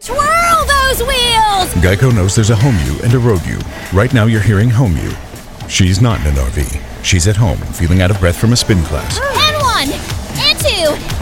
Twirl those wheels! Geico knows there's a home you and a road you. Right now you're hearing home you. She's not in an RV. She's at home, feeling out of breath from a spin class. And 1, and 2,